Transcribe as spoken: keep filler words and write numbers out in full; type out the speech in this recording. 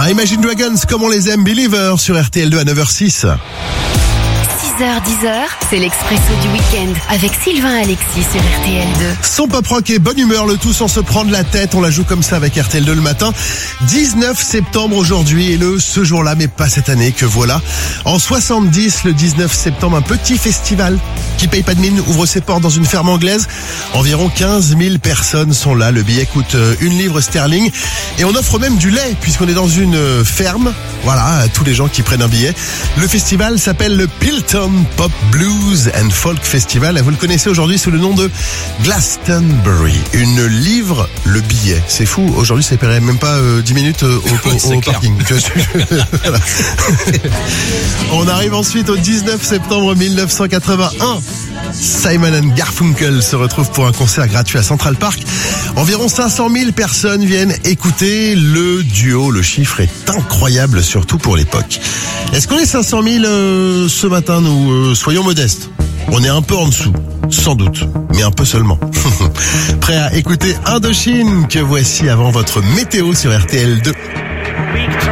Ah, Imagine Dragons, comme on les aime, Believer sur R T L deux à neuf heures six. six heures dix, c'est l'Expresso du week-end avec Sylvain Alexis sur R T L deux. Son pop rock et bonne humeur, le tout sans se prendre la tête. On la joue comme ça avec R T L deux le matin. dix-neuf septembre aujourd'hui et le ce jour-là, mais pas cette année, que voilà. En soixante-dix, le dix-neuf septembre, un petit festival qui paye pas de mine ouvre ses portes dans une ferme anglaise. Environ quinze mille personnes sont là. Le billet coûte une livre sterling et on offre même du lait puisqu'on est dans une ferme. Voilà, à tous les gens qui prennent un billet. Le festival s'appelle le Pilton Pop Blues and Folk Festival. Vous le connaissez aujourd'hui sous le nom de Glastonbury. Une livre, le billet. C'est fou. Aujourd'hui, ça ne paierait même pas euh, dix minutes euh, au, au, au parking. Voilà. On arrive ensuite au dix-neuf septembre mille neuf cent quatre-vingt-un. Simon and Garfunkel se retrouvent pour un concert gratuit à Central Park. Environ cinq cent mille personnes viennent écouter le duo. Le chiffre est incroyable, surtout pour l'époque. Est-ce qu'on est cinq cent mille euh, ce matin, nous euh, soyons modestes. On est un peu en dessous, sans doute, mais un peu seulement. Prêt à écouter Indochine, que voici avant votre météo sur R T L deux.